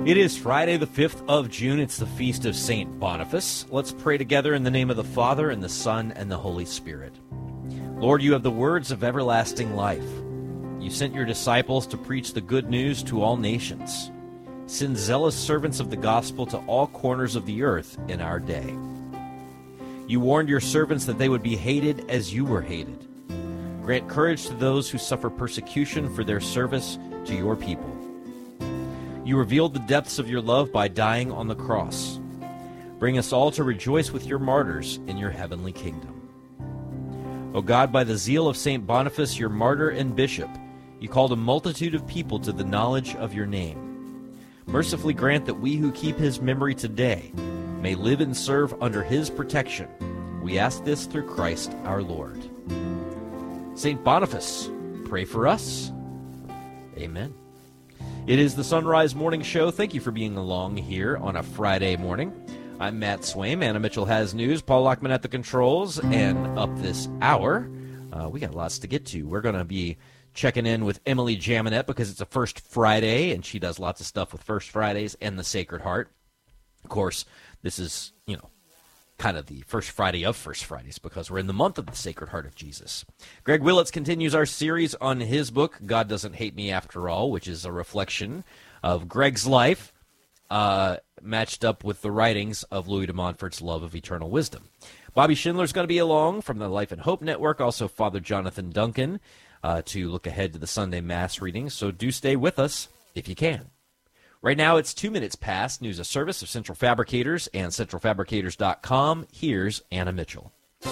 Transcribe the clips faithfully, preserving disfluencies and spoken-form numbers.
It is Friday, the fifth of June. It's the feast of Saint Boniface. Let's pray together in the name of the Father, and the Son, and the Holy Spirit. Lord, you have the words of everlasting life. You sent your disciples to preach the good news to all nations. Send zealous servants of the gospel to all corners of the earth in our day. You warned your servants that they would be hated as you were hated. Grant courage to those who suffer persecution for their service to your people. You revealed the depths of your love by dying on the cross. Bring us all to rejoice with your martyrs in your heavenly kingdom. O God, by the zeal of Saint Boniface, your martyr and bishop, you called a multitude of people to the knowledge of your name. Mercifully grant that we who keep his memory today may live and serve under his protection. We ask this through Christ our Lord. Saint Boniface, pray for us. Amen. It is the Sunrise Morning Show. Thank you for being along here on a Friday morning. I'm Matt Swaim. Anna Mitchell has news. Paul Lockman at the controls. And up this hour, uh, we got lots to get to. We're going to be checking in with Emily Jaminet because it's a First Friday, and she does lots of stuff with First Fridays and the Sacred Heart. Of course, this is, you know, kind of the first Friday of First Fridays because we're in the month of the Sacred Heart of Jesus. Greg Willits continues our series on his book, God Doesn't Hate Me After All, which is a reflection of Greg's life uh, matched up with the writings of Louis de Montfort's Love of Eternal Wisdom. Bobby Schindler's going to be along from the Life and Hope Network, also Father Jonathan Duncan, uh, to look ahead to the Sunday Mass readings, so do stay with us if you can. Right now, it's two minutes past news of service of Central Fabricators and central fabricators dot com. Here's Anna Mitchell.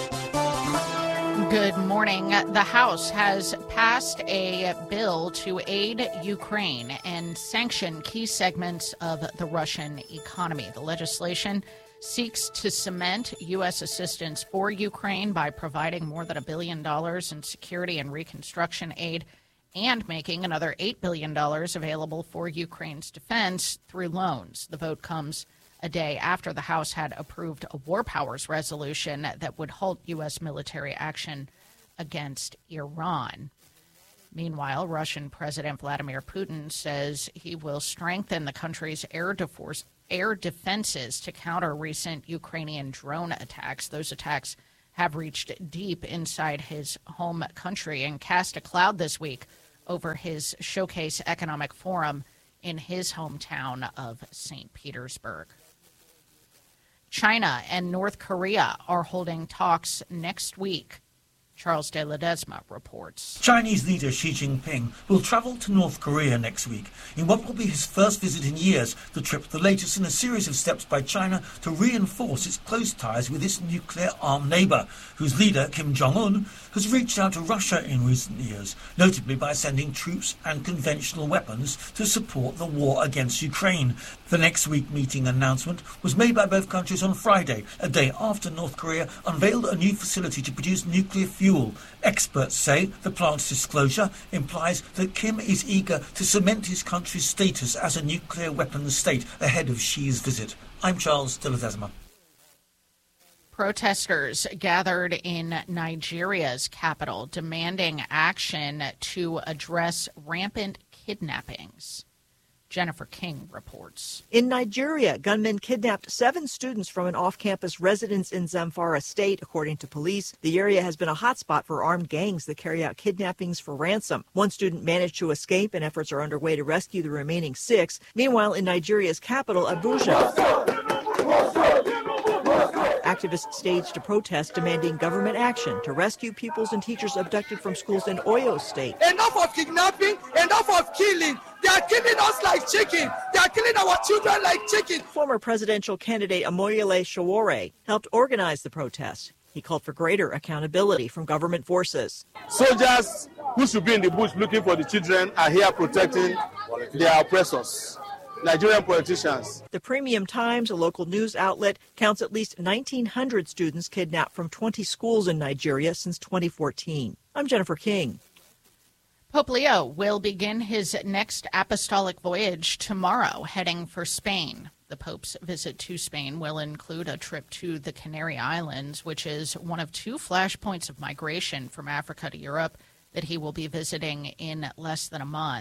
Good morning. The House has passed a bill to aid Ukraine and sanction key segments of the Russian economy. The legislation seeks to cement U S assistance for Ukraine by providing more than a billion dollars in security and reconstruction aid and making another eight billion dollars available for Ukraine's defense through loans. The vote comes a day after the House had approved a war powers resolution that would halt U S military action against Iran. Meanwhile, Russian President Vladimir Putin says he will strengthen the country's air, deforce, air defenses to counter recent Ukrainian drone attacks. Those attacks have reached deep inside his home country and cast a cloud this week over his Showcase Economic Forum in his hometown of Saint Petersburg. China and North Korea are holding talks next week. Charles de Ledesma reports. Chinese leader Xi Jinping will travel to North Korea next week in what will be his first visit in years. The trip, the latest in a series of steps by China to reinforce its close ties with its nuclear-armed neighbour, whose leader, Kim Jong-un, has reached out to Russia in recent years, notably by sending troops and conventional weapons to support the war against Ukraine. The next week meeting announcement was made by both countries on Friday, a day after North Korea unveiled a new facility to produce nuclear fuel. Experts say the plant's disclosure implies that Kim is eager to cement his country's status as a nuclear weapons state ahead of Xi's visit. I'm Charles de Ledesma. Protesters gathered in Nigeria's capital demanding action to address rampant kidnappings. Jennifer King reports. In Nigeria, gunmen kidnapped seven students from an off-campus residence in Zamfara State, according to police. The area has been a hotspot for armed gangs that carry out kidnappings for ransom. One student managed to escape, and efforts are underway to rescue the remaining six. Meanwhile, in Nigeria's capital, Abuja, activists staged a protest demanding government action to rescue pupils and teachers abducted from schools in Oyo State. Enough of kidnapping, enough of killing. They are killing us like chicken. They are killing our children like chicken. Former presidential candidate Amoyele Sowore helped organize the protest. He called for greater accountability from government forces. Soldiers who should be in the bush looking for the children are here protecting their oppressors. Nigerian politicians. The Premium Times, a local news outlet, counts at least nineteen hundred students kidnapped from twenty schools in Nigeria since twenty fourteen. I'm Jennifer King. Pope Leo will begin his next apostolic voyage tomorrow, heading for Spain. The Pope's visit to Spain will include a trip to the Canary Islands, which is one of two flashpoints of migration from Africa to Europe that he will be visiting in less than a month.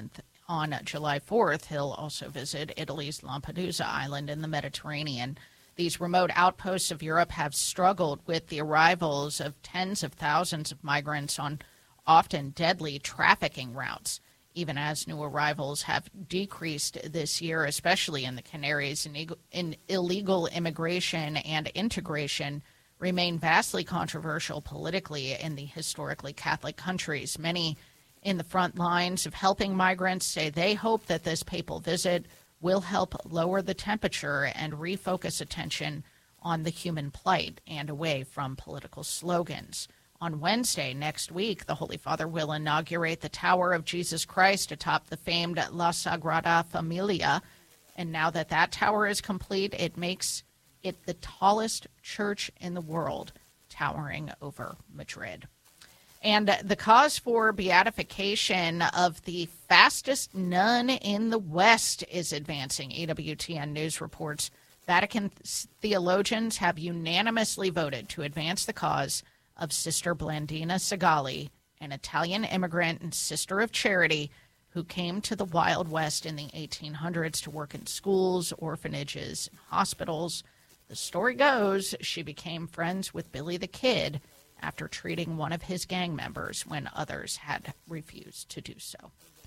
on July fourth, he'll also visit Italy's Lampedusa Island in the Mediterranean. These remote outposts of Europe have struggled with the arrivals of tens of thousands of migrants on often deadly trafficking routes, even as new arrivals have decreased this year, especially in the Canaries. In, in illegal immigration and integration remain vastly controversial politically in the historically Catholic countries. Many in the front lines of helping migrants say they hope that this papal visit will help lower the temperature and refocus attention on the human plight and away from political slogans. On Wednesday next week, the Holy Father will inaugurate the Tower of Jesus Christ atop the famed La Sagrada Familia. And now that that tower is complete, it makes it the tallest church in the world, towering over Madrid. And the cause for beatification of the fastest nun in the West is advancing. E W T N News reports Vatican theologians have unanimously voted to advance the cause of Sister Blandina Segali, an Italian immigrant and sister of charity who came to the Wild West in the eighteen hundreds to work in schools, orphanages, and hospitals. The story goes she became friends with Billy the Kid after treating one of his gang members when others had refused to do so.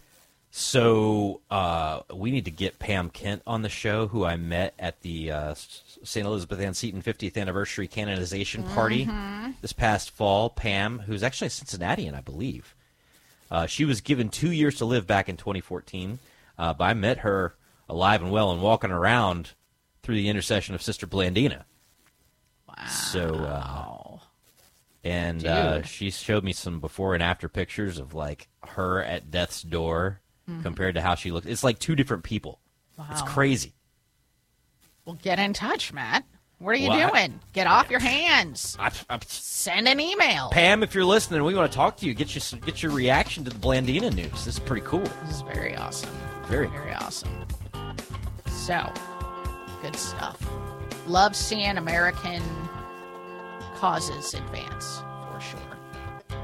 So uh, we need to get Pam Kent on the show, who I met at the uh, Saint Elizabeth Ann Seton fiftieth anniversary canonization party mm-hmm. this past fall. Pam, who's actually a Cincinnatian, I believe. Uh, she was given two years to live back in twenty fourteen, uh, but I met her alive and well and walking around through the intercession of Sister Blandina. Wow. So, uh, and uh, she showed me some before and after pictures of, like, her at death's door mm-hmm. compared to how she looked. It's like two different people. Wow. It's crazy. Well, get in touch, Matt. What are you well, doing? I, get off your hands. I, I, Send an email. Pam, if you're listening, we want to talk to you. Get your, get your reaction to the Blandina news. This is pretty cool. This is very awesome. Very, very awesome. So, good stuff. Love seeing American causes advance, for sure.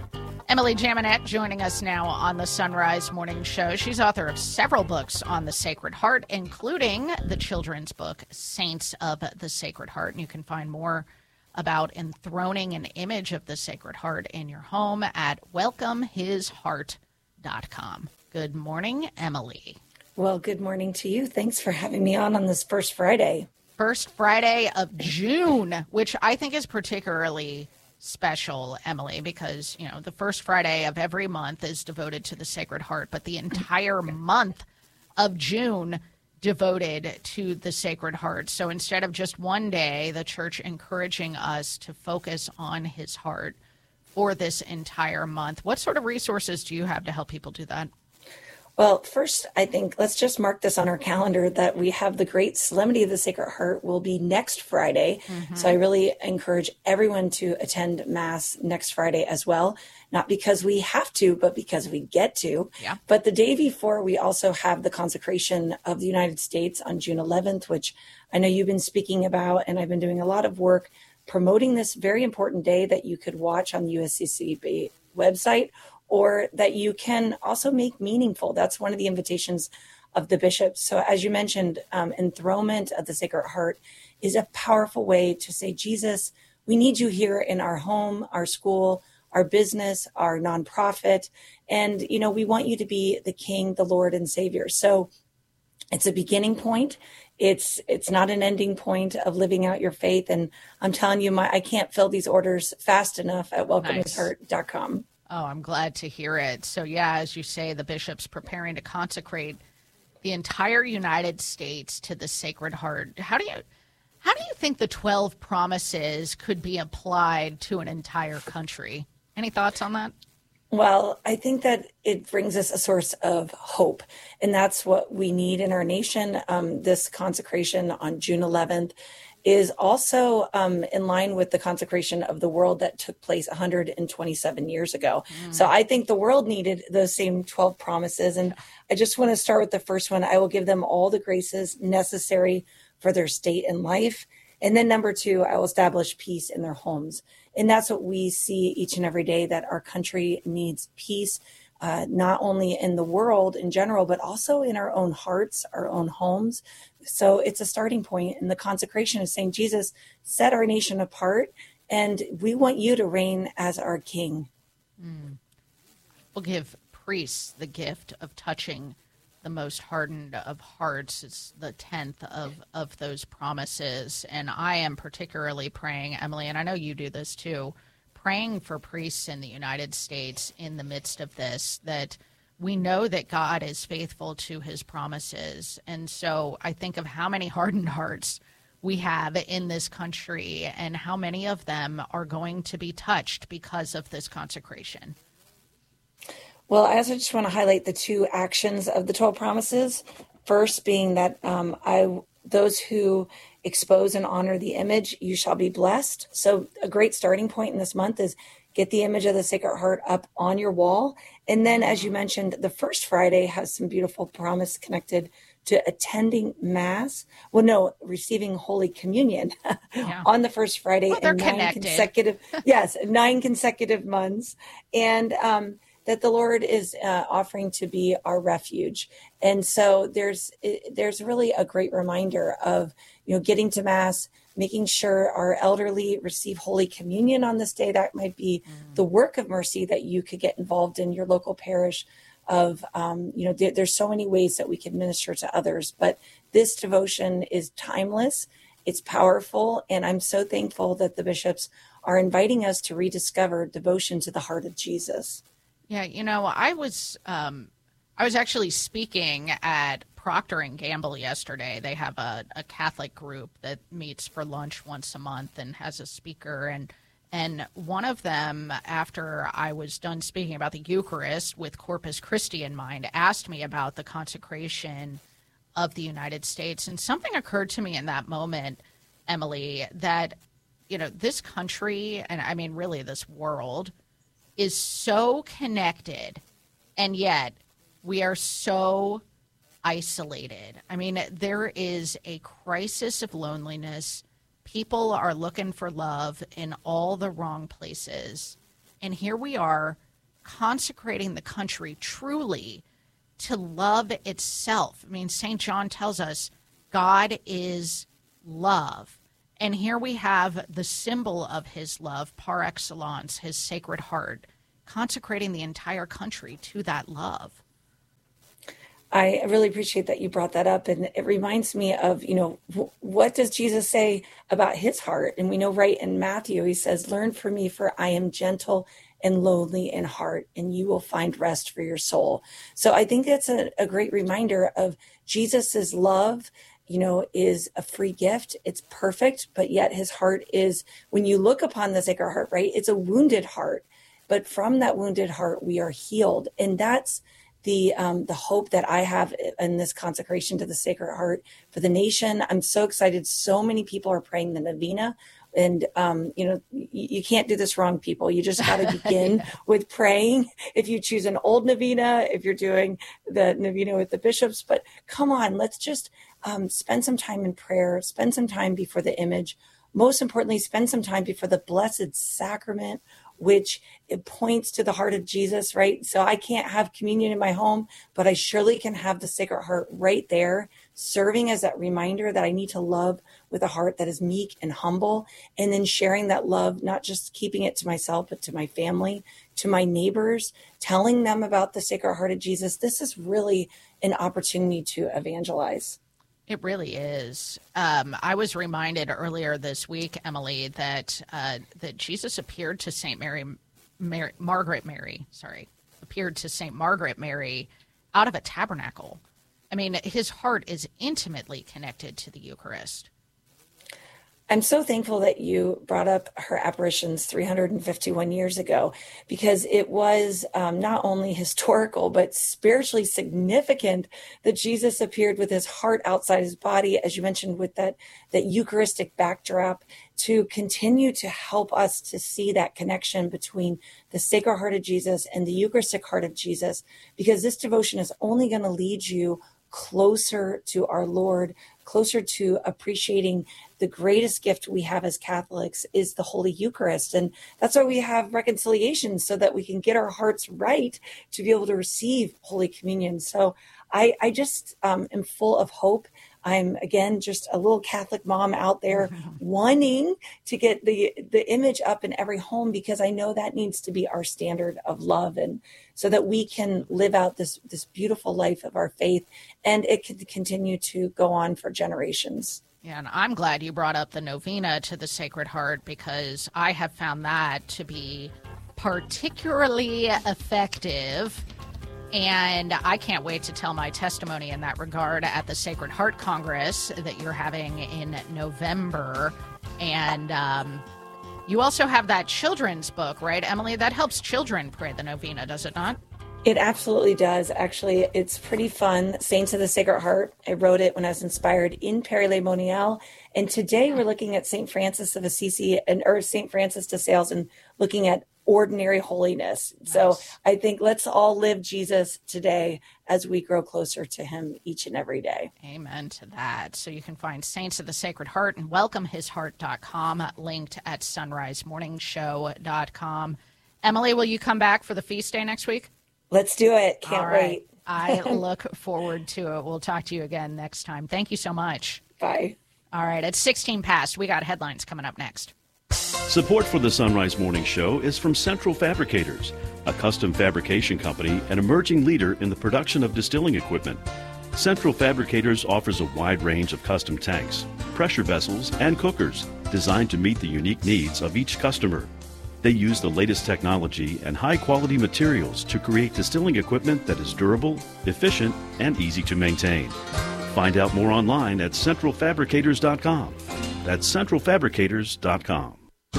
Emily Jaminet joining us now on the Sunrise Morning Show. She's author of several books on the Sacred Heart, including the children's book, Saints of the Sacred Heart. And you can find more about enthroning an image of the Sacred Heart in your home at welcome his heart dot com. Good morning, Emily. Well, good morning to you. Thanks for having me on on this first Friday. First Friday of June, which I think is particularly special, Emily, because, you know, the first Friday of every month is devoted to the Sacred Heart, but the entire month of June devoted to the Sacred Heart. So instead of just one day, the church encouraging us to focus on his heart for this entire month. What sort of resources do you have to help people do that? Well, first, I think let's just mark this on our calendar that we have the Great Solemnity of the Sacred Heart will be next Friday. Mm-hmm. So I really encourage everyone to attend Mass next Friday as well. Not because we have to, but because we get to. Yeah. But the day before, we also have the consecration of the United States on June eleventh, which I know you've been speaking about, and I've been doing a lot of work promoting this very important day that you could watch on the U S C C B website, or that you can also make meaningful. That's one of the invitations of the bishops. So as you mentioned, um, enthronement of the Sacred Heart is a powerful way to say, Jesus, we need you here in our home, our school, our business, our nonprofit. And, you know, we want you to be the King, the Lord and Savior. So it's a beginning point. It's it's not an ending point of living out your faith. And I'm telling you, my I can't fill these orders fast enough at welcome his heart dot com. Oh, I'm glad to hear it. So, yeah, as you say, the bishop's preparing to consecrate the entire United States to the Sacred Heart. How do you how do you think the twelve promises could be applied to an entire country? Any thoughts on that? Well, I think that it brings us a source of hope, and that's what we need in our nation. Um, this consecration on June eleventh is also um, in line with the consecration of the world that took place one hundred twenty-seven years ago. Mm. So I think the world needed those same twelve promises. And I just want to start with the first one. I will give them all the graces necessary for their state and life. And then number two, I will establish peace in their homes. And that's what we see each and every day, that our country needs peace. uh, not only in the world in general, but also in our own hearts, our own homes. So it's a starting point. And the consecration is saying, Jesus, set our nation apart, and we want you to reign as our king. Mm. We'll give priests the gift of touching the most hardened of hearts. It's the tenth of, of those promises. And I am particularly praying, Emily, and I know you do this too, praying for priests in the United States in the midst of this, that we know that God is faithful to his promises. And so I think of how many hardened hearts we have in this country and how many of them are going to be touched because of this consecration. Well, I also just want to highlight the two actions of the twelve promises. First being that um, I those who expose and honor the image, you shall be blessed. So a great starting point in this month is get the image of the Sacred Heart up on your wall. And then, as you mentioned, the first Friday has some beautiful promise connected to attending Mass. Well, no, receiving Holy Communion yeah. on the first Friday well, they're in nine connected. consecutive, yes, nine consecutive months. And um, that the Lord is uh, offering to be our refuge. And so there's there's really a great reminder of, you know, getting to Mass, making sure our elderly receive Holy Communion on this day. That might be mm. the work of mercy that you could get involved in your local parish of, um, you know, there, there's so many ways that we can minister to others. But this devotion is timeless. It's powerful. And I'm so thankful that the bishops are inviting us to rediscover devotion to the heart of Jesus. Yeah, you know, I was um, I was actually speaking at Procter and Gamble yesterday. They have a, a Catholic group that meets for lunch once a month and has a speaker. And and one of them, after I was done speaking about the Eucharist with Corpus Christi in mind, asked me about the consecration of the United States. And something occurred to me in that moment, Emily, that, you know, this country, and I mean really this world, is so connected, and yet we are so isolated. I mean, there is a crisis of loneliness. People are looking for love in all the wrong places. And here we are consecrating the country truly to love itself. I mean, Saint John tells us God is love. And here we have the symbol of his love par excellence, his Sacred Heart, consecrating the entire country to that love. I really appreciate that you brought that up. And it reminds me of, you know, w- what does Jesus say about his heart? And we know right in Matthew, he says, learn from me, for I am gentle and lowly in heart, and you will find rest for your soul. So I think that's a, a great reminder of Jesus's love. You know, is a free gift. It's perfect, but yet his heart is, when you look upon the Sacred Heart, right, it's a wounded heart. But from that wounded heart, we are healed. And that's the um, the hope that I have in this consecration to the Sacred Heart for the nation. I'm so excited. So many people are praying the novena. And, um, you know, you, you can't do this wrong, people. You just got to begin yeah. with praying. If you choose an old novena, if you're doing the novena with the bishops, but come on, let's just um, spend some time in prayer, spend some time before the image. Most importantly, spend some time before the Blessed Sacrament, which it points to the heart of Jesus, right? So I can't have communion in my home, but I surely can have the Sacred Heart right there, serving as that reminder that I need to love with a heart that is meek and humble, and then sharing that love, not just keeping it to myself, but to my family, to my neighbors, telling them about the Sacred Heart of Jesus. This is really an opportunity to evangelize. It really is. Um, I was reminded earlier this week, Emily, that uh, that Jesus appeared to Saint Mary, Mary, Margaret Mary, sorry, appeared to Saint Margaret Mary out of a tabernacle. I mean, his heart is intimately connected to the Eucharist. I'm so thankful that you brought up her apparitions three hundred fifty-one years ago, because it was um, not only historical, but spiritually significant that Jesus appeared with his heart outside his body, as you mentioned, with that, that Eucharistic backdrop, to continue to help us to see that connection between the Sacred Heart of Jesus and the Eucharistic Heart of Jesus, because this devotion is only going to lead you closer to our Lord, closer to appreciating the greatest gift we have as Catholics is the Holy Eucharist. And that's why we have reconciliation, so that we can get our hearts right to be able to receive Holy Communion. So I, I just um, am full of hope. I'm, again, just a little Catholic mom out there wanting to get the, the image up in every home, because I know that needs to be our standard of love, and so that we can live out this, this beautiful life of our faith, and it can continue to go on for generations. Yeah, and I'm glad you brought up the novena to the Sacred Heart, because I have found that to be particularly effective. And I can't wait to tell my testimony in that regard at the Sacred Heart Congress that you're having in November. And um, you also have that children's book, right, Emily? That helps children pray the novena, does it not? It absolutely does. Actually, it's pretty fun. Saints of the Sacred Heart. I wrote it when I was inspired in Père-le-Monial. And today we're looking at Saint Francis of Assisi and or Saint Francis de Sales, and looking at ordinary holiness. Nice. So I think let's all live Jesus today as we grow closer to him each and every day. Amen to that. So you can find Saints of the Sacred Heart and welcome his heart dot com, linked at sunrise morning show dot com. Emily, will you come back for the feast day next week? Let's do it. Can't all right. wait. I look forward to it. We'll talk to you again next time. Thank you so much. Bye. All right. It's sixteen past. We got headlines coming up next. Support for the Sunrise Morning Show is from Central Fabricators, a custom fabrication company and emerging leader in the production of distilling equipment. Central Fabricators offers a wide range of custom tanks, pressure vessels, and cookers designed to meet the unique needs of each customer. They use the latest technology and high-quality materials to create distilling equipment that is durable, efficient, and easy to maintain. Find out more online at central fabricators dot com. That's central fabricators dot com.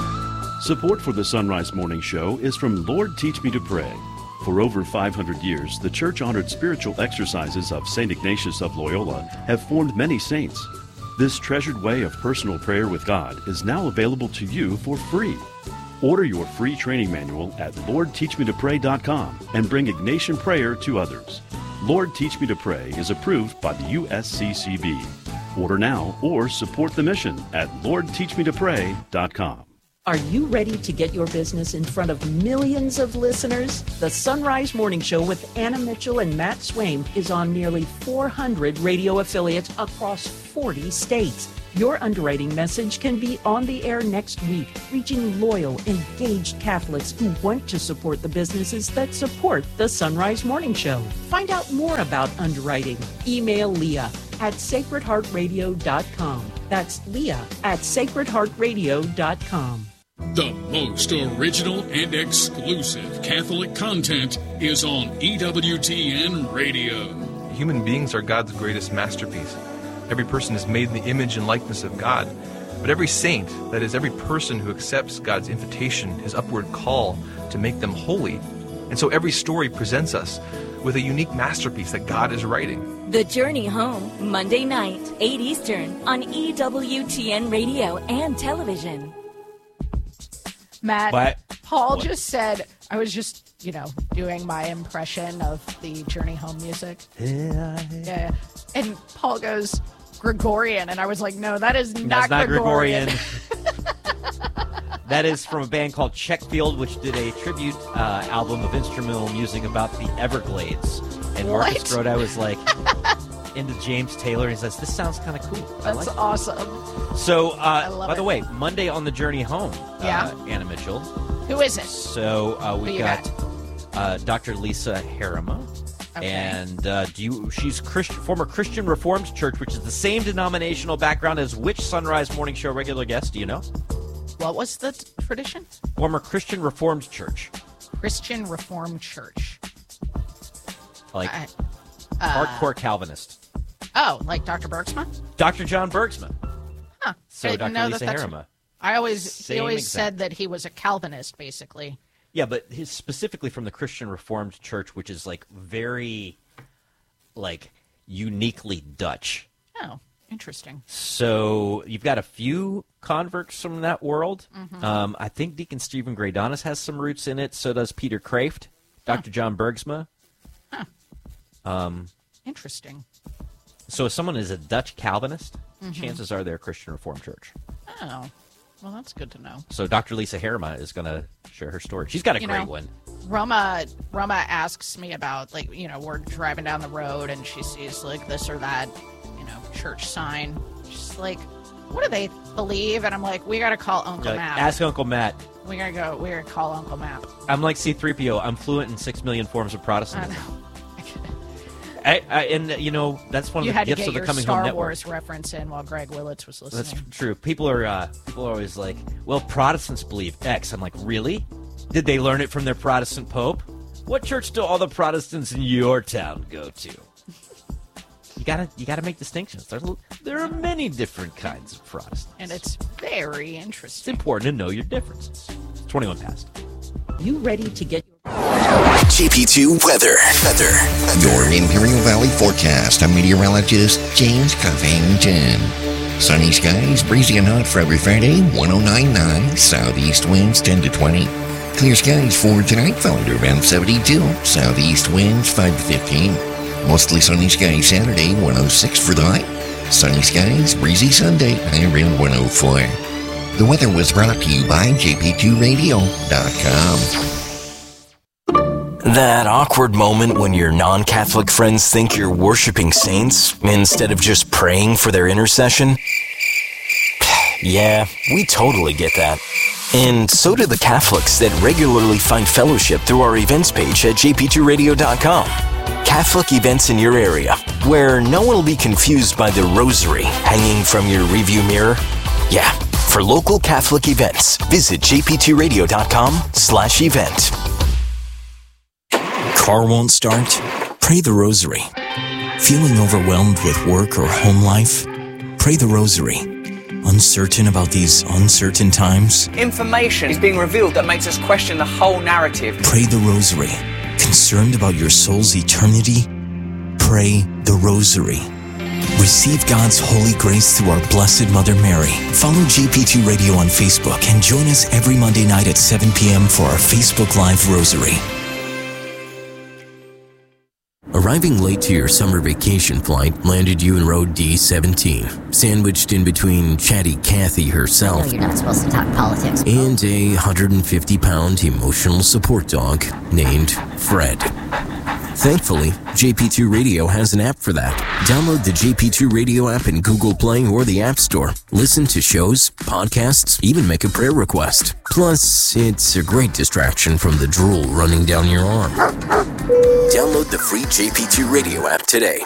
Support for the Sunrise Morning Show is from Lord Teach Me to Pray. For over five hundred years, the church-honored spiritual exercises of Saint Ignatius of Loyola have formed many saints. This treasured way of personal prayer with God is now available to you for free. Order your free training manual at lord teach me to pray dot com and bring Ignatian prayer to others. Lord Teach Me to Pray is approved by the U S C C B. Order now or support the mission at lord teach me to pray dot com. Are you ready to get your business in front of millions of listeners? The Sunrise Morning Show with Anna Mitchell and Matt Swaim is on nearly four hundred radio affiliates across forty states. Your underwriting message can be on the air next week, reaching loyal, engaged Catholics who want to support the businesses that support the Sunrise Morning Show. Find out more about underwriting. Email Leah at sacred heart radio dot com. That's Leah at sacred heart radio dot com. The most original and exclusive Catholic content is on E W T N Radio. Human beings are God's greatest masterpiece. Every person is made in the image and likeness of God. But every saint, that is, every person who accepts God's invitation, his upward call to make them holy. And so every story presents us with a unique masterpiece that God is writing. The Journey Home, Monday night, eight Eastern, on E W T N Radio and television. Matt, But- Paul what? just said, I was just, you know, doing my impression of the Journey Home music. Yeah. Yeah. And Paul goes, Gregorian. And I was like, no, that is not That's not Gregorian. Gregorian. That is from a band called Checkfield, which did a tribute uh, album of instrumental music about the Everglades. And What? Marcus Grodi was like into James Taylor, and he says, this sounds kind of cool. I That's like it." awesome. So, I uh, love by the it. way, Monday on the Journey Home, Yeah. uh, Anna Mitchell. Who is it? So uh, Who we've you got uh, Doctor Lisa Harima. Okay. And uh, do you? She's Christ, former Christian Reformed Church, which is the same denominational background as which Sunrise Morning Show regular guest? Do you know? What was the t- tradition? Former Christian Reformed Church, Christian Reformed Church. like I- hardcore Calvinist. Oh, like Doctor Bergsma? Doctor John Bergsma. Huh. So I didn't Doctor know Lisa that that's- Harima. I always, he Same always exact. said that he was a Calvinist, basically. Yeah, but he's specifically from the Christian Reformed Church, which is like very, like uniquely Dutch. Oh, interesting. So you've got a few converts from that world. Mhm. Um, I think Deacon Stephen Graydonis has some roots in it. So does Peter Kraft, Doctor John Bergsma. Huh. Um, Interesting. So if someone is a Dutch Calvinist, Mhm. chances are they're a Christian Reformed Church. Oh, well, that's good to know. So Doctor Lisa Harima is going to share her story. She's got a You great know, one. Roma Roma asks me about, like, you know, we're driving down the road and she sees like this or that, you know, church sign. She's like, what do they believe? And I'm like, we got to call Uncle Like, Matt. ask Uncle Matt. We gotta go. We gotta call Uncle Matt. I'm like C three P O. I'm fluent in six million forms of I Protestantism. know. I, I, and, you know, that's one of You the had to gifts get of the your Coming Star Home Network. Wars reference in while Greg Willits was listening. That's true. People are uh, people are always like, well, Protestants believe X. I'm like, really? Did they learn it from their Protestant Pope? What church do all the Protestants in your town go to? You gotta you gotta make distinctions. There, there are many different kinds of Protestants. And it's very It's interesting. important to know your differences. twenty-one past. You ready to get J P two weather. Weather. Your Imperial Valley forecast. I'm meteorologist James Covington. Sunny skies, breezy and hot for every Friday. one oh nine point nine. Southeast winds ten to twenty. Clear skies for tonight, falling to around seventy-two. Southeast winds five to fifteen. Mostly sunny skies Saturday, one oh six for the high. Sunny skies, breezy Sunday, high around one oh four. The weather was brought to you by J P two radio dot com. That awkward moment when your non-Catholic friends think you're worshiping saints instead of just praying for their intercession? Yeah, we totally get that. And so do the Catholics that regularly find fellowship through our events page at J P two radio dot com. Catholic events in your area, where no one will be confused by the rosary hanging from your rearview mirror. Yeah, for local Catholic events, visit J P two radio dot com slash event. Car won't start? Pray the rosary. Feeling overwhelmed with work or home life? Pray the rosary. Uncertain about these uncertain times? Information is being revealed that makes us question the whole narrative. Pray the rosary. Concerned about your soul's eternity? Pray the rosary. Receive God's holy grace through our Blessed Mother Mary. Follow J P two Radio on Facebook and join us every Monday night at seven p.m. for our Facebook Live Rosary. Arriving late to your summer vacation flight landed you in row D seventeen, sandwiched in between chatty Kathy herself No, you're not supposed to talk politics. and a one hundred fifty pound emotional support dog named Fred. Thankfully, J P two Radio has an app for that. Download the J P two Radio app in Google Play or the App Store. Listen to shows, podcasts, even make a prayer request. Plus, it's a great distraction from the drool running down your arm. Download the free J P two Radio app today.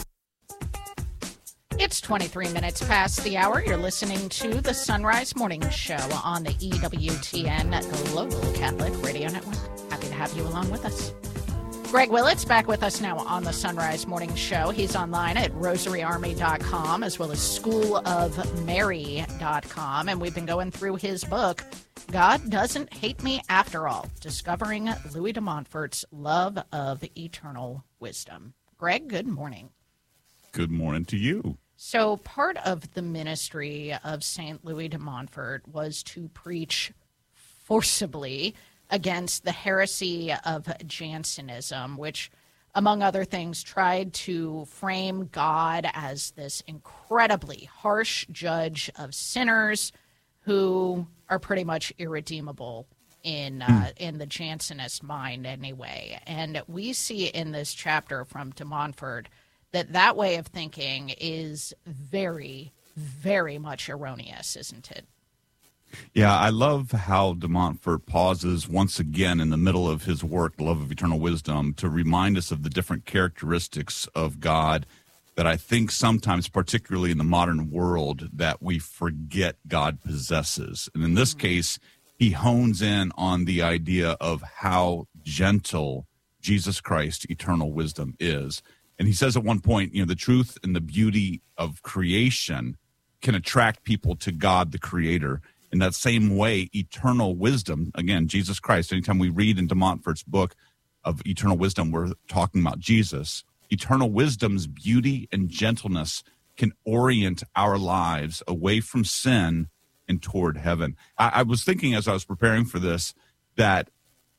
It's twenty-three minutes past the hour. You're listening to the Sunrise Morning Show on the E W T N Local Catholic Radio Network. Happy to have you along with us. Greg Willits back with us now on the Sunrise Morning Show. He's online at rosary army dot com as well as school of mary dot com. And we've been going through his book, God Doesn't Hate Me After All, Discovering Louis de Montfort's Love of Eternal Wisdom. Greg, good morning. Good morning to you. So part of the ministry of Saint Louis de Montfort was to preach forcibly against the heresy of Jansenism, which, among other things, tried to frame God as this incredibly harsh judge of sinners who are pretty much irredeemable in uh, in the Jansenist mind anyway. And we see in this chapter from de Montfort that that way of thinking is very, very much erroneous, isn't it? Yeah, I love how de Montfort pauses once again in the middle of his work, The Love of Eternal Wisdom, to remind us of the different characteristics of God that I think sometimes, particularly in the modern world, that we forget God possesses. And in this case, he hones in on the idea of how gentle Jesus Christ, eternal wisdom, is. And he says at one point, you know, the truth and the beauty of creation can attract people to God, the Creator. In that same way, eternal wisdom, again, Jesus Christ, anytime we read in de Montfort's book of eternal wisdom, we're talking about Jesus. Eternal wisdom's beauty and gentleness can orient our lives away from sin and toward heaven. I, I was thinking as I was preparing for this that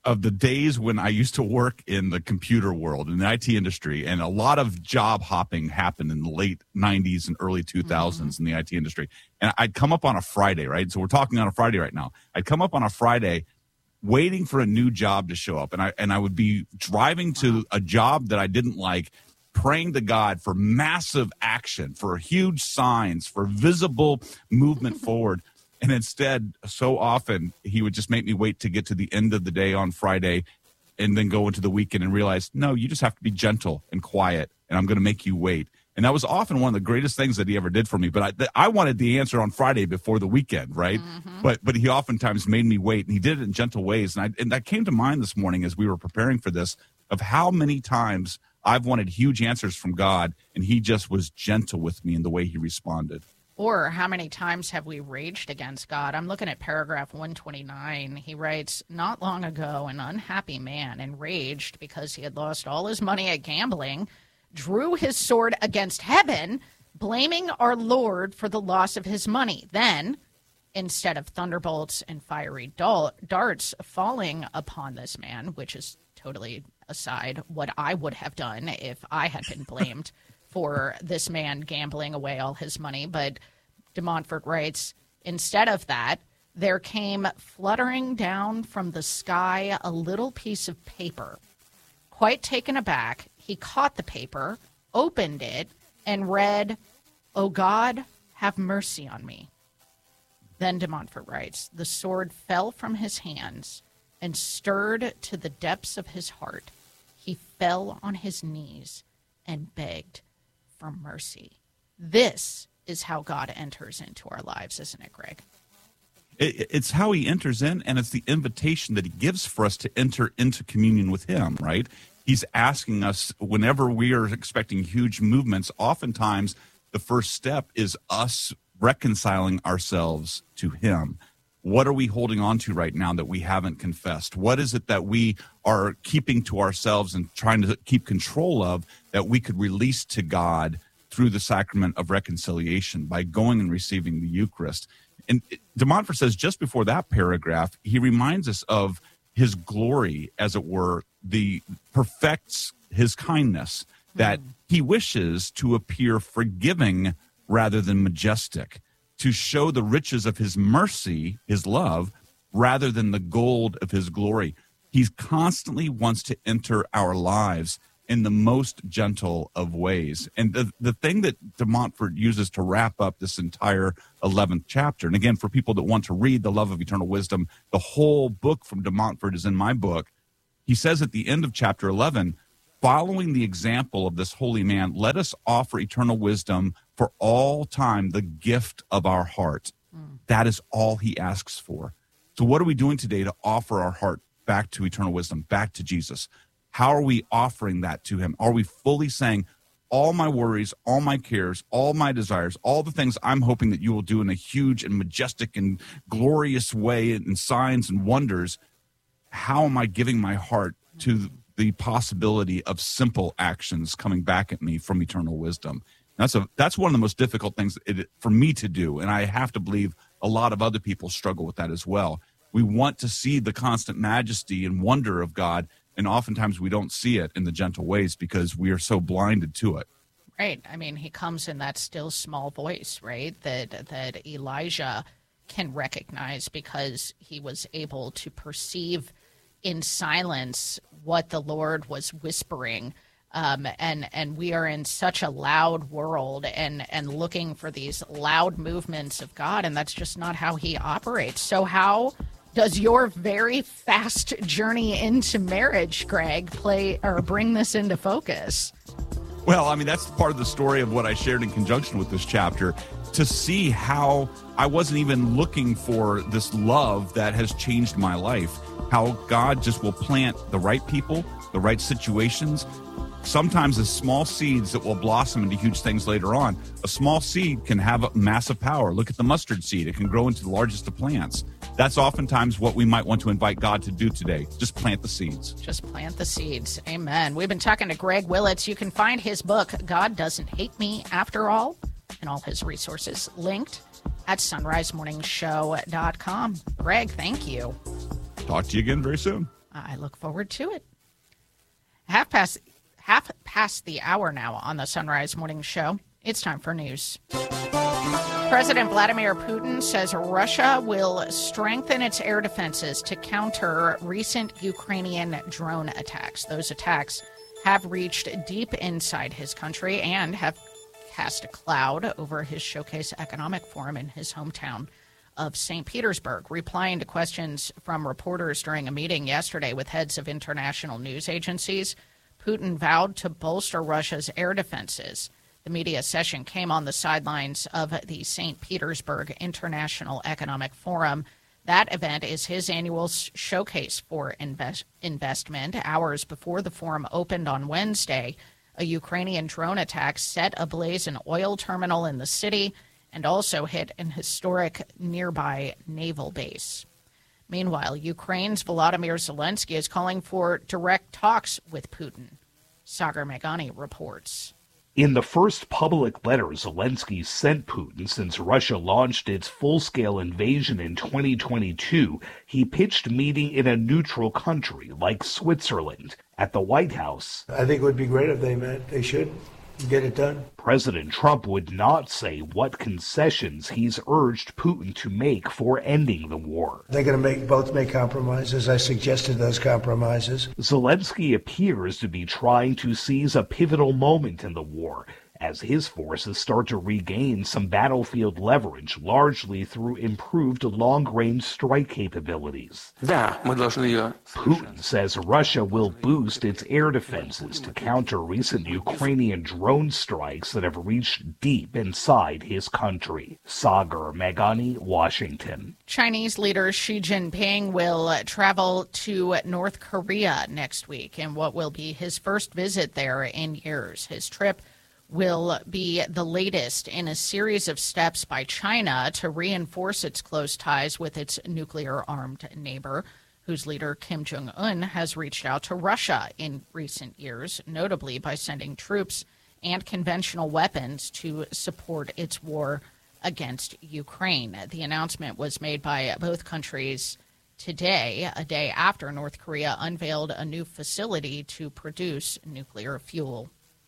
of the days when I used to work in the computer world, in the I T industry, and a lot of job hopping happened in the late nineties and early two thousands mm-hmm. in the I T industry. And I'd come up on a Friday, right? So we're talking on a Friday right now. I'd come up on a Friday waiting for a new job to show up. And I, and I would be driving to a job that I didn't like, praying to God for massive action, for huge signs, for visible movement forward. And instead, so often, he would just make me wait to get to the end of the day on Friday and then go into the weekend and realize, no, you just have to be gentle and quiet, and I'm going to make you wait. And that was often one of the greatest things that he ever did for me. But I, I wanted the answer on Friday before the weekend, right? Mm-hmm. But but he oftentimes made me wait, and he did it in gentle ways. And, I, and that came to mind this morning as we were preparing for this, of how many times I've wanted huge answers from God, and he just was gentle with me in the way he responded. Or how many times have we raged against God? I'm looking at paragraph one twenty-nine. He writes, not long ago, an unhappy man, enraged because he had lost all his money at gambling, drew his sword against heaven, blaming our Lord for the loss of his money. Then, instead of thunderbolts and fiery darts falling upon this man, which is totally aside what I would have done if I had been blamed for this man gambling away all his money. But de Montfort writes, instead of that, there came fluttering down from the sky a little piece of paper. Quite taken aback, he caught the paper, opened it, and read, "O God, have mercy on me." Then de Montfort writes, the sword fell from his hands and stirred to the depths of his heart. He fell on his knees and begged for mercy. This is how God enters into our lives, isn't it, Greg? It, it's how he enters in, and it's the invitation that he gives for us to enter into communion with him, right? He's asking us, whenever we are expecting huge movements, oftentimes the first step is us reconciling ourselves to him. What are we holding on to right now that we haven't confessed? What is it that we are keeping to ourselves and trying to keep control of that we could release to God through the sacrament of reconciliation by going and receiving the Eucharist? And de Montfort says just before that paragraph, he reminds us of his glory, as it were, the perfects his kindness, that mm. he wishes to appear forgiving rather than majestic, to show the riches of his mercy, his love, rather than the gold of his glory. He constantly wants to enter our lives in the most gentle of ways. And the, the thing that de Montfort uses to wrap up this entire eleventh chapter, and again, for people that want to read The Love of Eternal Wisdom, the whole book from de Montfort is in my book. He says at the end of chapter eleven, following the example of this holy man, let us offer eternal wisdom for all time, the gift of our heart. Mm. That is all he asks for. So what are we doing today to offer our heart back to eternal wisdom, back to Jesus? How are we offering that to him? Are we fully saying, all my worries, all my cares, all my desires, all the things I'm hoping that you will do in a huge and majestic and glorious way in signs and wonders, how am I giving my heart to the possibility of simple actions coming back at me from eternal wisdom? That's a that's one of the most difficult things it, for me to do, and I have to believe a lot of other people struggle with that as well. We want to see the constant majesty and wonder of God, and oftentimes we don't see it in the gentle ways because we are so blinded to it. Right. I mean, he comes in that still small voice, right, that that Elijah can recognize because he was able to perceive in silence what the Lord was whispering. Um, and and we are in such a loud world and, and looking for these loud movements of God, and that's just not how he operates. So how does your very fast journey into marriage, Greg, play or bring this into focus? Well, I mean, that's part of the story of what I shared in conjunction with this chapter, to see how I wasn't even looking for this love that has changed my life, how God just will plant the right people, the right situations, sometimes as small seeds that will blossom into huge things later on. A small seed can have a massive power. Look at the mustard seed. It can grow into the largest of plants. That's oftentimes what we might want to invite God to do today. Just plant the seeds. Just plant the seeds. Amen. We've been talking to Greg Willits. You can find his book, God Doesn't Hate Me After All, and all his resources linked at sunrise morning show dot com. Greg, thank you. Talk to you again very soon. I look forward to it. Half past, half past the hour now on the Sunrise Morning Show. It's time for news. President Vladimir Putin says Russia will strengthen its air defenses to counter recent Ukrainian drone attacks. Those attacks have reached deep inside his country and have cast a cloud over his Showcase Economic Forum in his hometown of Saint Petersburg. Replying to questions from reporters during a meeting yesterday with heads of international news agencies, Putin vowed to bolster Russia's air defenses. The media session came on the sidelines of the Saint Petersburg International Economic Forum. That event is his annual showcase for invest- investment. Hours before the forum opened on Wednesday, a Ukrainian drone attack set ablaze an oil terminal in the city and also hit an historic nearby naval base. Meanwhile, Ukraine's Volodymyr Zelensky is calling for direct talks with Putin. Sagar Meghani reports. In the first public letter Zelensky sent Putin since Russia launched its full-scale invasion in twenty twenty-two, he pitched meeting in a neutral country like Switzerland. At the White House, I think it would be great if they met. They should get it done. President Trump would not say what concessions he's urged Putin to make for ending the war. They're going to make both make compromises. I suggested those compromises. Zelensky appears to be trying to seize a pivotal moment in the war as his forces start to regain some battlefield leverage, largely through improved long-range strike capabilities. Putin says Russia will boost its air defenses to counter recent Ukrainian drone strikes that have reached deep inside his country. Sagar Meghani, Washington. Chinese leader Xi Jinping will travel to North Korea next week in what will be his first visit there in years. His trip will be the latest in a series of steps by China to reinforce its close ties with its nuclear-armed neighbor, whose leader Kim Jong-un has reached out to Russia in recent years, notably by sending troops and conventional weapons to support its war against Ukraine. The announcement was made by both countries today, a day after North Korea unveiled a new facility to produce nuclear fuel.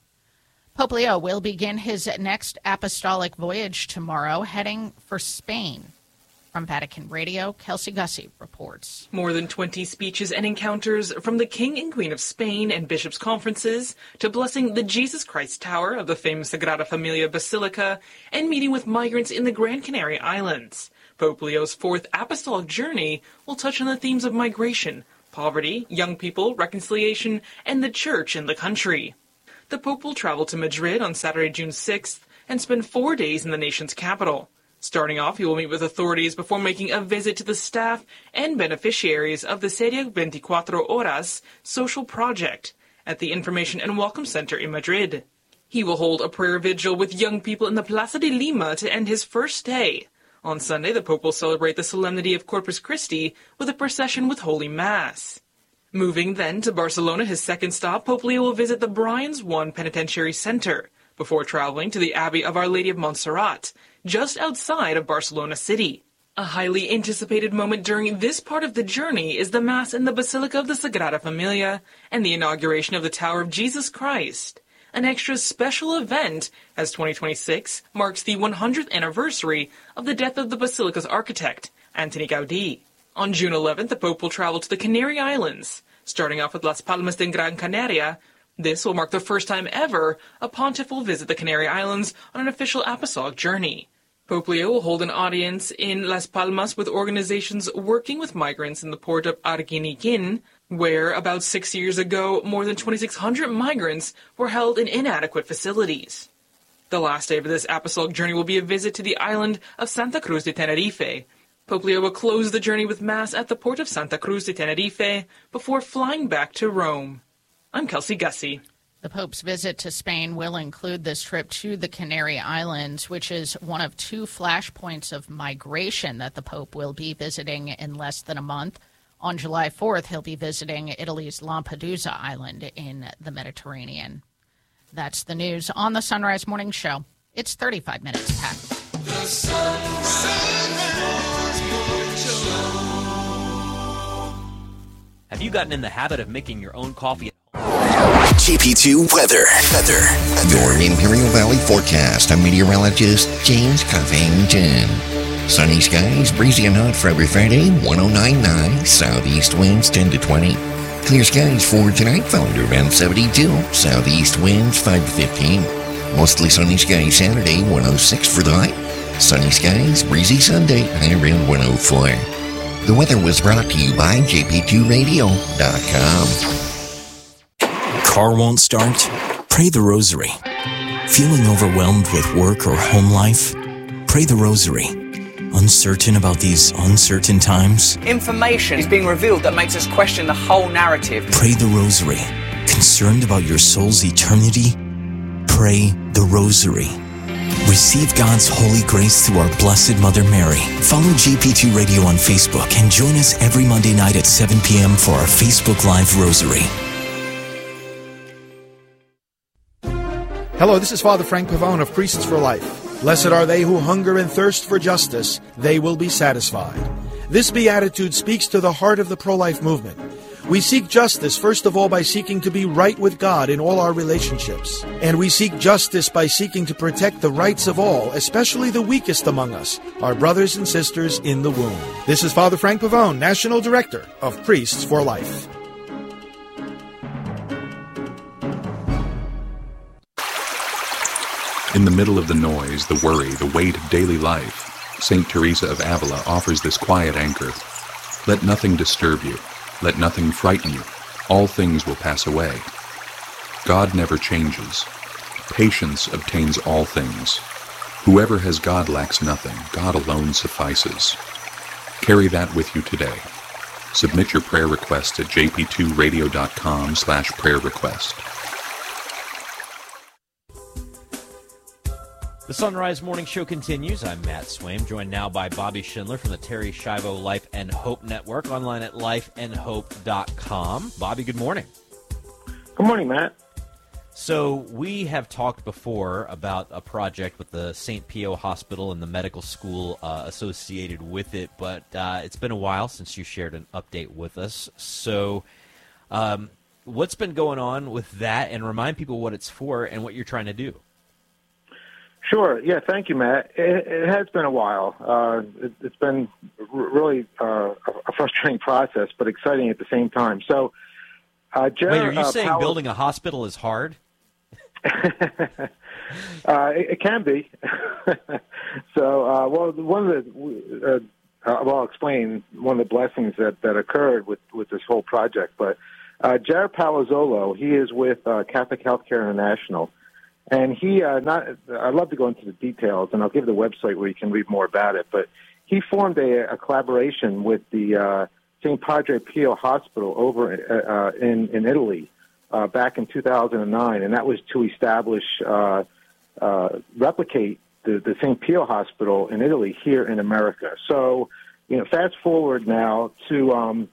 Pope Leo will begin his next apostolic voyage tomorrow, heading for Spain. From Vatican Radio, Kelsey Gussie reports. More than twenty speeches and encounters from the King and Queen of Spain and bishops' conferences to blessing the Jesus Christ Tower of the famous Sagrada Familia Basilica and meeting with migrants in the Gran Canary Islands. Pope Leo's fourth apostolic journey will touch on the themes of migration, poverty, young people, reconciliation, and the church in the country. The Pope will travel to Madrid on Saturday, June sixth, and spend four days in the nation's capital. Starting off, he will meet with authorities before making a visit to the staff and beneficiaries of the Seria twenty-four Horas social project at the Information and Welcome Center in Madrid. He will hold a prayer vigil with young people in the Plaza de Lima to end his first day. On Sunday, the Pope will celebrate the solemnity of Corpus Christi with a procession with Holy Mass. Moving then to Barcelona, his second stop, Pope Leo will visit the Brians one Penitentiary Center before traveling to the Abbey of Our Lady of Montserrat, just outside of Barcelona City. A highly anticipated moment during this part of the journey is the Mass in the Basilica of the Sagrada Familia and the inauguration of the Tower of Jesus Christ, an extra special event as twenty twenty-six marks the one hundredth anniversary of the death of the Basilica's architect, Antoni Gaudí. On June eleventh, the Pope will travel to the Canary Islands, starting off with Las Palmas de Gran Canaria. This will mark the first time ever a pontiff will visit the Canary Islands on an official apostolic journey. Pope Leo will hold an audience in Las Palmas with organizations working with migrants in the port of Arguineguín, where about six years ago, more than twenty-six hundred migrants were held in inadequate facilities. The last day of this apostolic journey will be a visit to the island of Santa Cruz de Tenerife. Pope Leo will close the journey with Mass at the port of Santa Cruz de Tenerife before flying back to Rome. I'm Kelsey Gussie. The Pope's visit to Spain will include this trip to the Canary Islands, which is one of two flashpoints of migration that the Pope will be visiting in less than a month. On July fourth, he'll be visiting Italy's Lampedusa Island in the Mediterranean. That's the news on the Sunrise Morning Show. It's thirty-five minutes past. The Sunrise Morning Show. Have you gotten in the habit of making your own coffee? G P two weather. Weather. Your Imperial Valley forecast. I'm meteorologist James Covington. Sunny skies, breezy and hot for every Friday. one oh nine point nine. Southeast winds ten to twenty. Clear skies for tonight, falling to around seventy-two. Southeast winds five to fifteen. Mostly sunny skies Saturday, one oh six for the high. Sunny skies, breezy Sunday, high around one oh four. The weather was brought to you by J P two radio dot com. Car won't start? Pray the Rosary. Feeling overwhelmed with work or home life? Pray the Rosary. Uncertain about these uncertain times? Information is being revealed that makes us question the whole narrative. Pray the Rosary. Concerned about your soul's eternity? Pray the Rosary. Receive God's holy grace through our Blessed Mother Mary. Follow G P two Radio on Facebook and join us every Monday night at seven p.m. for our Facebook Live Rosary. Hello, this is Father Frank Pavone of Priests for Life. Blessed are they who hunger and thirst for justice. They will be satisfied. This beatitude speaks to the heart of the pro-life movement. We seek justice, first of all, by seeking to be right with God in all our relationships. And we seek justice by seeking to protect the rights of all, especially the weakest among us, our brothers and sisters in the womb. This is Father Frank Pavone, National Director of Priests for Life. In the middle of the noise, the worry, the weight of daily life, Saint Teresa of Avila offers this quiet anchor. Let nothing disturb you. Let nothing frighten you. All things will pass away. God never changes. Patience obtains all things. Whoever has God lacks nothing. God alone suffices. Carry that with you today. Submit your prayer request at j p two radio dot com slash prayer request. The Sunrise Morning Show continues. I'm Matt Swaim, joined now by Bobby Schindler from the Terry Schiavo Life and Hope Network, online at life and hope dot com. Bobby, good morning. Good morning, Matt. So we have talked before about a project with the Saint Pio Hospital and the medical school uh, associated with it, but uh, it's been a while since you shared an update with us. So um, what's been going on with that, and remind people what it's for and what you're trying to do. Sure. Yeah, thank you, Matt. It, it has been a while. Uh, it, it's been r- really uh, a frustrating process, but exciting at the same time. So, uh, Jer- Wait, are you uh, saying Powell- building a hospital is hard? uh, it, it can be. so, uh, well, one of the, uh, uh, well, I'll explain one of the blessings that, that occurred with, with this whole project. But uh, Jared Palazzolo, he is with uh, Catholic Healthcare International. And he, uh, not, I'd love to go into the details, and I'll give the website where you can read more about it, but he formed a, a collaboration with the uh, Saint Padre Pio Hospital over uh, in, in Italy uh, back in two thousand nine, and that was to establish, uh, uh, replicate the, the Saint Pio Hospital in Italy here in America. So, you know, fast forward now to, um,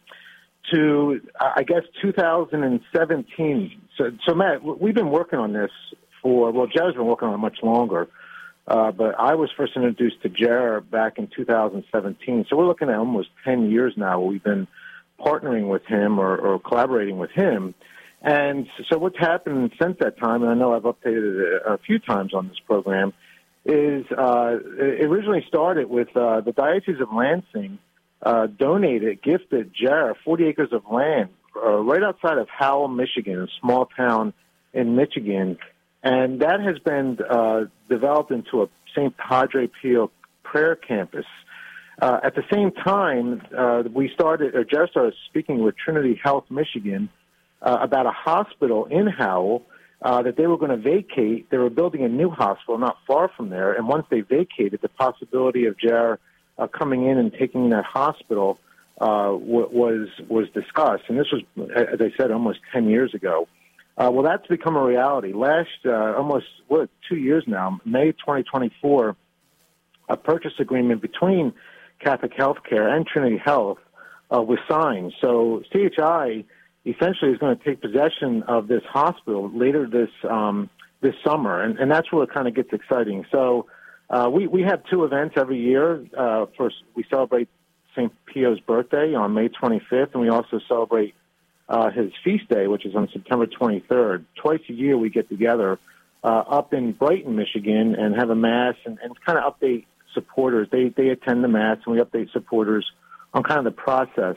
to I guess, two thousand seventeen. So, so Matt, we've been working on this for, well, Jer's been working on it much longer, uh, but I was first introduced to Jer back in two thousand seventeen. So we're looking at almost ten years now where we've been partnering with him or, or collaborating with him. And so what's happened since that time, and I know I've updated it a few times on this program, is uh, it originally started with uh, the Diocese of Lansing uh, donated, gifted Jer forty acres of land uh, right outside of Howell, Michigan, a small town in Michigan. And that has been uh, developed into a Saint Padre Pio prayer campus. Uh, at the same time, uh, we started, or Jer started speaking with Trinity Health Michigan uh, about a hospital in Howell uh, that they were going to vacate. They were building a new hospital not far from there, and once they vacated, the possibility of Jer uh, coming in and taking that hospital uh, w- was was discussed. And this was, as I said, almost ten years ago. Uh, well, that's become a reality. Last, uh, almost, what, two years now, May twenty twenty-four, a purchase agreement between Catholic Healthcare and Trinity Health uh, was signed. So C H I essentially is going to take possession of this hospital later this um, this summer, and, and that's where it kind of gets exciting. So uh, we, we have two events every year. Uh, first, we celebrate Saint Pio's birthday on May twenty-fifth, and we also celebrate uh, his feast day, which is on September twenty-third. Twice a year we get together uh, up in Brighton, Michigan, and have a Mass and, and kind of update supporters. They, they attend the Mass, and we update supporters on kind of the process.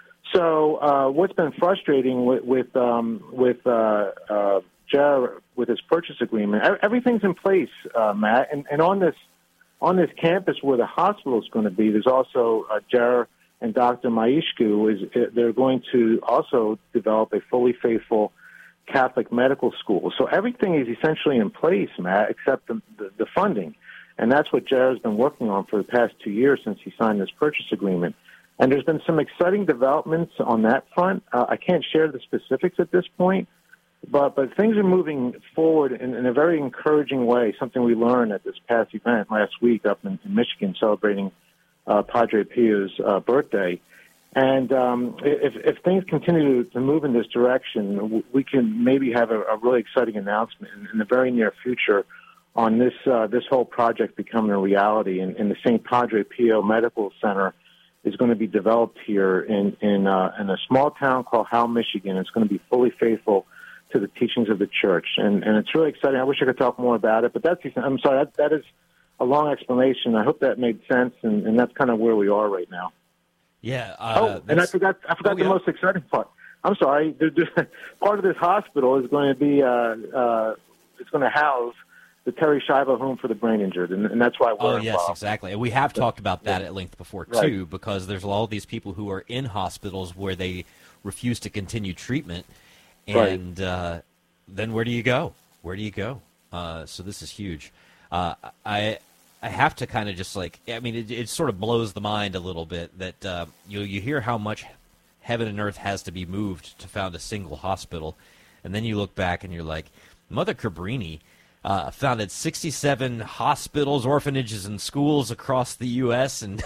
So uh, what's been frustrating with with, um, with uh, uh, Jared, with his purchase agreement, everything's in place, uh, Matt. And, and on this on this campus where the hospital is going to be, there's also uh, Jared and Doctor Maishku. Is they're going to also develop a fully faithful Catholic medical school. So everything is essentially in place, Matt, except the, the, the funding. And that's what Jared's been working on for the past two years since he signed this purchase agreement. And there's been some exciting developments on that front. Uh, I can't share the specifics at this point, but but things are moving forward in, in a very encouraging way, something we learned at this past event last week up in, in Michigan celebrating uh, Padre Pio's uh, birthday. And um, if, if things continue to move in this direction, we can maybe have a, a really exciting announcement in, in the very near future on this uh, this whole project becoming a reality. And, and the Saint Padre Pio Medical Center is going to be developed here in in, uh, in a small town called Howell, Michigan. It's going to be fully faithful to the teachings of the church, and and it's really exciting. I wish I could talk more about it, but that's I'm sorry that that is a long explanation. I hope that made sense, and, and that's kind of where we are right now. Yeah. Uh, oh, and I forgot I forgot oh, the yeah. most exciting part. I'm sorry. There, there, part of this hospital is going to be uh, uh, it's going to house the Terry Schiavo Home for the Brain Injured, and, and that's why we're Oh, involved. yes, exactly. And we have talked about that Yeah. at length before, Right. too, because there's all these people who are in hospitals where they refuse to continue treatment, and uh, then where do you go? Where do you go? Uh, so this is huge. Uh, I I have to kind of just like, I mean, it, it sort of blows the mind a little bit that uh, you you hear how much heaven and earth has to be moved to found a single hospital, and then you look back and you're like, Mother Cabrini Uh, founded sixty-seven hospitals, orphanages, and schools across the U S and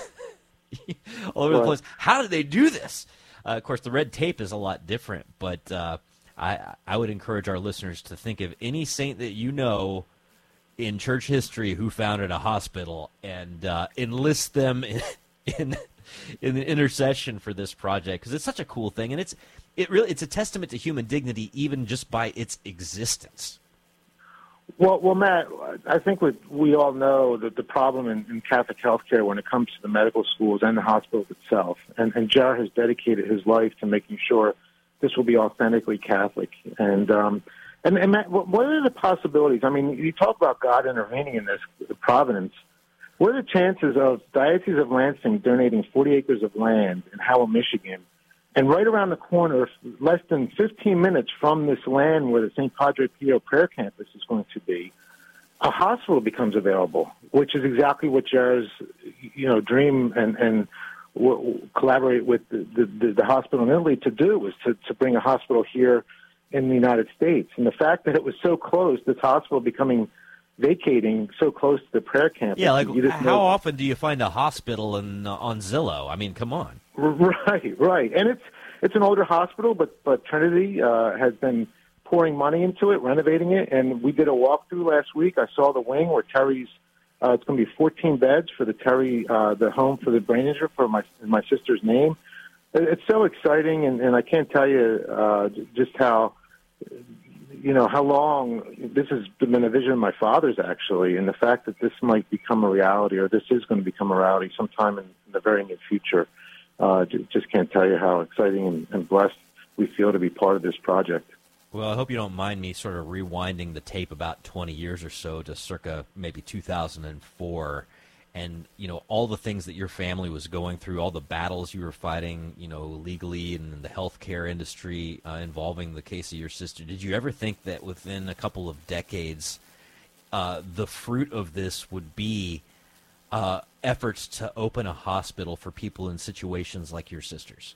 all over the Right. place. How did they do this? Uh, of course, the red tape is a lot different, but uh, I, I would encourage our listeners to think of any saint that you know in church history who founded a hospital and uh, enlist them in, in in the intercession for this project, because it's such a cool thing, and it's it really it's a testament to human dignity even just by its existence. Well, well, Matt, I think what we all know that the problem in, in Catholic healthcare when it comes to the medical schools and the hospitals itself, and, and Jared has dedicated his life to making sure this will be authentically Catholic. And um, and, and Matt, what are the possibilities? I mean, you talk about God intervening in this providence. What are the chances of Diocese of Lansing donating forty acres of land in Howell, Michigan, and right around the corner, less than fifteen minutes from this land where the Saint Padre Pio Prayer Campus is going to be, a hospital becomes available, which is exactly what Jared's, you know, dream and, and w- collaborate with the, the, the hospital in Italy to do was to, to bring a hospital here in the United States. And the fact that it was so close, this hospital becoming vacating so close to the prayer campus. Yeah, like you just how know- often do you find a hospital in, uh, on Zillow? I mean, come on. Right, right, and it's it's an older hospital, but but Trinity uh, has been pouring money into it, renovating it, and we did a walkthrough last week. I saw the wing where Terry's. Uh, it's going to be fourteen beds for the Terry, uh, the home for the brain injured for my my sister's name. It, it's so exciting, and, and I can't tell you uh, just how you know how long this has been a vision of my father's actually, and the fact that this might become a reality, or this is going to become a reality sometime in the very near future. Uh, just can't tell you how exciting and, and blessed we feel to be part of this project. Well, I hope you don't mind me sort of rewinding the tape about twenty years or so to circa maybe two thousand four, and, you know, all the things that your family was going through, all the battles you were fighting, you know, legally and in the healthcare industry uh, involving the case of your sister. Did you ever think that within a couple of decades uh, the fruit of this would be uh, efforts to open a hospital for people in situations like your sister's?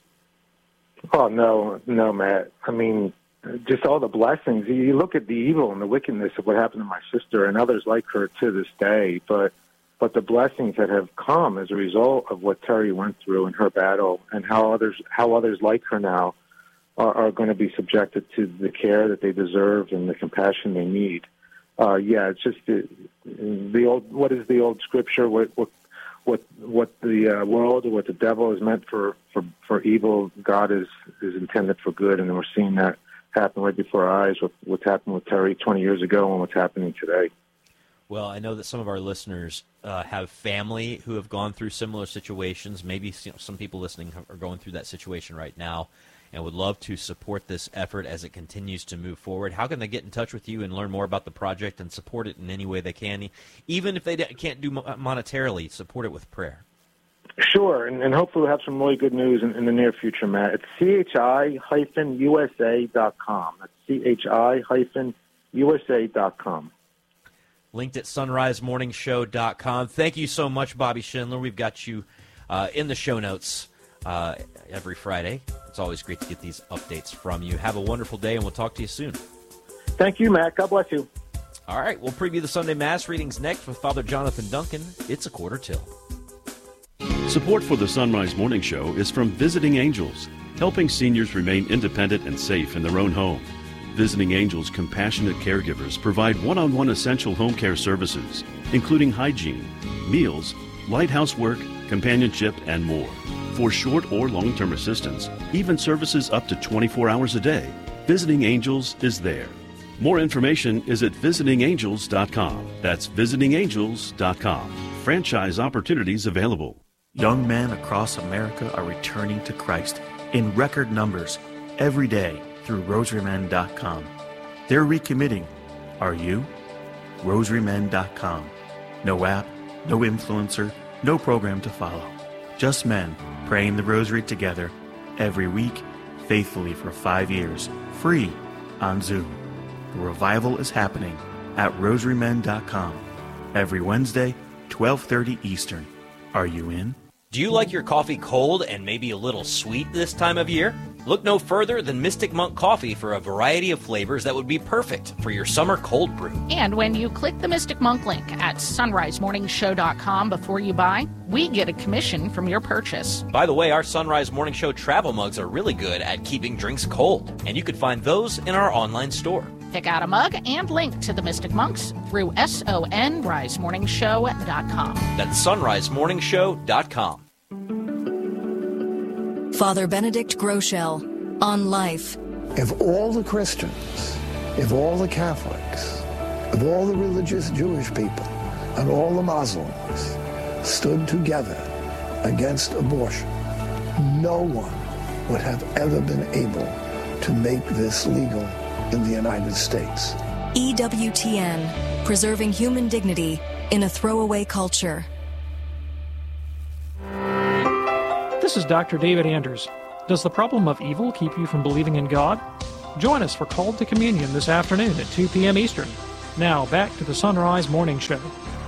Oh, no, no, Matt. I mean, just all the blessings. You look at the evil and the wickedness of what happened to my sister and others like her to this day, but but the blessings that have come as a result of what Terry went through in her battle, and how others how others like her now are, are going to be subjected to the care that they deserve and the compassion they need. Uh, yeah, it's just the, the old. What is the old scripture? What what what what the uh, world or what the devil is meant for, for for evil, God is, is intended for good, and we're seeing that happen right before our eyes with what's happened with Terry twenty years ago and what's happening today. Well, I know that some of our listeners uh, have family who have gone through similar situations. Maybe you know, some people listening are going through that situation right now and would love to support this effort as it continues to move forward. How can they get in touch with you and learn more about the project and support it in any way they can, even if they can't do monetarily, support it with prayer? Sure, and, and hopefully we'll have some really good news in, in the near future, Matt. It's C H I U S A dot com. That's C H I U S A dot com. Linked at sunrise morning show dot com. Thank you so much, Bobby Schindler. We've got you uh, in the show notes uh, every Friday. It's always great to get these updates from you. Have a wonderful day, and we'll talk to you soon. Thank you, Matt. God bless you. All right, we'll preview the Sunday Mass readings next with Father Jonathan Duncan. It's a quarter till. Support for the Sunrise Morning Show is from Visiting Angels, helping seniors remain independent and safe in their own home. Visiting Angels compassionate caregivers provide one-on-one essential home care services, including hygiene, meals, light housework, companionship, and more. For short or long-term assistance, even services up to twenty-four hours a day, Visiting Angels is there. More information is at visiting angels dot com. That's visiting angels dot com. Franchise opportunities available. Young men across America are returning to Christ in record numbers every day through rosary men dot com. They're recommitting. Are you? rosary men dot com. No app, no influencer, no program to follow. Just men praying the rosary together every week, faithfully for five years, free on Zoom. The revival is happening at rosary men dot com every Wednesday, twelve thirty Eastern. Are you in? Do you like your coffee cold and maybe a little sweet this time of year? Look no further than Mystic Monk Coffee for a variety of flavors that would be perfect for your summer cold brew. And when you click the Mystic Monk link at sunrise morning show dot com before you buy, we get a commission from your purchase. By the way, our Sunrise Morning Show travel mugs are really good at keeping drinks cold, and you can find those in our online store. Pick out a mug and link to the Mystic Monks through sunrise morning show dot com. That's sunrise morning show dot com. Father Benedict Groeschel on life. If all the Christians, if all the Catholics, if all the religious Jewish people, and all the Muslims stood together against abortion, no one would have ever been able to make this legal in the United States. E W T N, preserving human dignity in a throwaway culture. This is Doctor David Anders. Does the problem of evil keep you from believing in God? Join us for Called to Communion this afternoon at two p.m. Eastern. Now, back to the Sunrise Morning Show.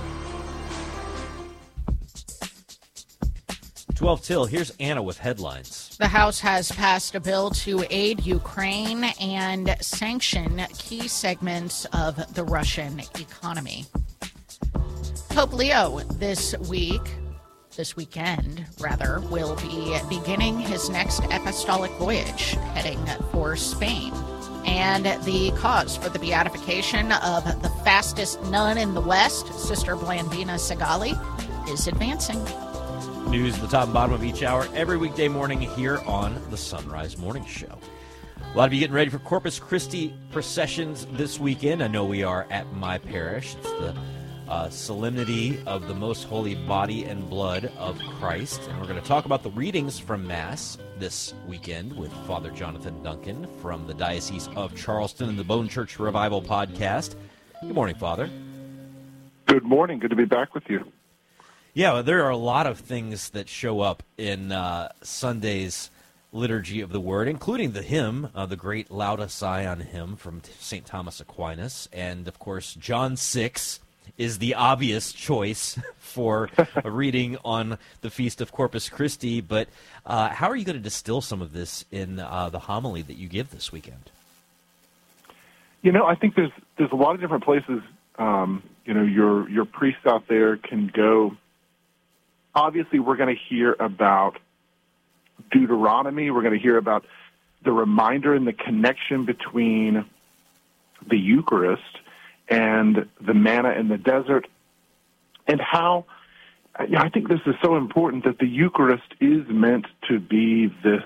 twelve till, here's Anna with headlines. The House has passed a bill to aid Ukraine and sanction key segments of the Russian economy. Pope Leo this week, this weekend, rather, will be beginning his next apostolic voyage, heading for Spain. And the cause for the beatification of the fastest nun in the West, Sister Blandina Segali, is advancing. News at the top and bottom of each hour every weekday morning here on the Sunrise Morning Show. A lot of you getting ready for Corpus Christi processions this weekend. I know we are at my parish. It's the uh, solemnity of the most holy body and blood of Christ. And we're going to talk about the readings from Mass this weekend with Father Jonathan Duncan from the Diocese of Charleston and the Bone Church Revival podcast. Good morning, Father. Good morning. Good to be back with you. Yeah, well, there are a lot of things that show up in uh, Sunday's liturgy of the Word, including the hymn, uh, the great Lauda Sion hymn from Saint Thomas Aquinas. And, of course, John six is the obvious choice for a reading on the Feast of Corpus Christi. But uh, how are you going to distill some of this in uh, the homily that you give this weekend? You know, I think there's there's a lot of different places, um, you know, your your priests out there can go. Obviously, we're going to hear about Deuteronomy. We're going to hear about the reminder and the connection between the Eucharist and the manna in the desert, and how yeah, I think this is so important that the Eucharist is meant to be this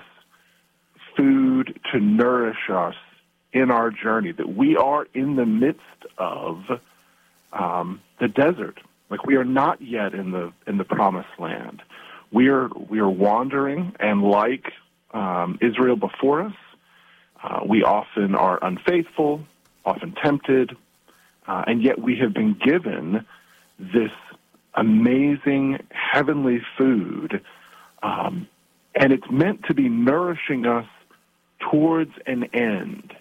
food to nourish us in our journey, that we are in the midst of um, the desert. Like, we are not yet in the in the promised land. We are we are wandering, and like um, Israel before us, uh, we often are unfaithful, often tempted, uh, and yet we have been given this amazing heavenly food, um, and it's meant to be nourishing us towards an end.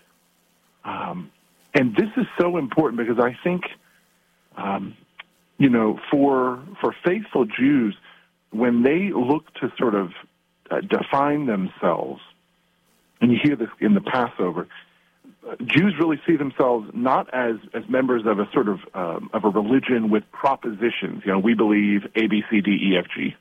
Um, and this is so important because I think, um, you know, for for faithful Jews, when they look to sort of uh, define themselves, and you hear this in the Passover, uh, Jews really see themselves not as, as members of a sort of um, of a religion with propositions. You know, we believe A, B, C, D, E, F, G.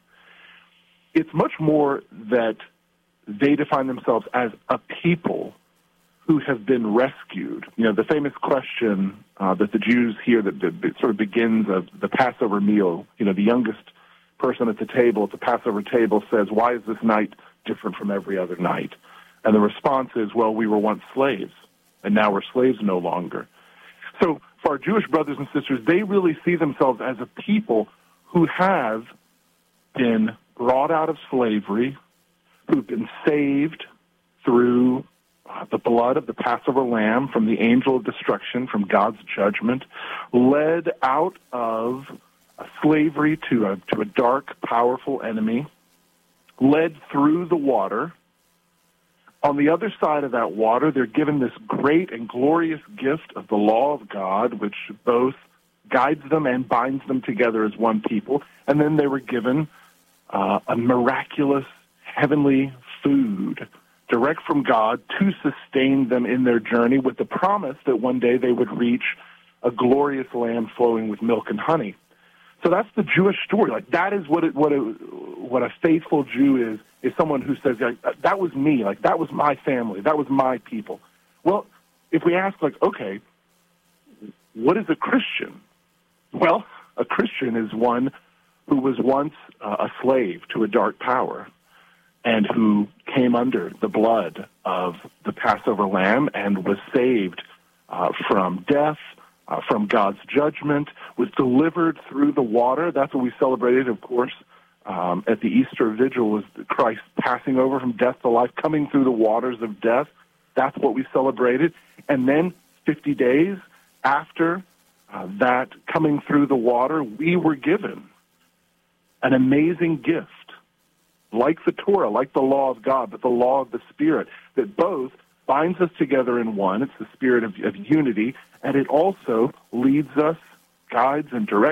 It's much more that they define themselves as a people who have been rescued. You know, the famous question uh, that the Jews hear that, that, that sort of begins of the Passover meal, you know, the youngest person at the table, at the Passover table, says, "Why is this night different from every other night?" And the response is, "Well, we were once slaves, and now we're slaves no longer." So for our Jewish brothers and sisters, they really see themselves as a people who have been brought out of slavery, who've been saved through uh, the blood of the Passover lamb from the angel of destruction, from God's judgment, led out of uh, slavery to a, to a dark, powerful enemy, led through the water. On the other side of that water, they're given this great and glorious gift of the law of God, which both guides them and binds them together as one people. And then they were given uh, a miraculous heavenly food direct from God to sustain them in their journey, with the promise that one day they would reach a glorious land flowing with milk and honey. So that's the Jewish story. Like, that is what it, what it, what a faithful Jew is, is someone who says, like, that was me, like, that was my family, that was my people. Well, if we ask, like, okay, what is a Christian? Well, a Christian is one who was once uh, a slave to a dark power, and who came under the blood of the Passover lamb and was saved uh, from death, uh, from God's judgment, was delivered through the water. That's what we celebrated, of course, um, at the Easter Vigil, was Christ passing over from death to life, coming through the waters of death. That's what we celebrated. And then fifty days after uh, that coming through the water, we were given an amazing gift, like the Torah, like the law of God, but the law of the Spirit, that both binds us together in one. It's the spirit of, of unity, and it also leads us, guides, and directs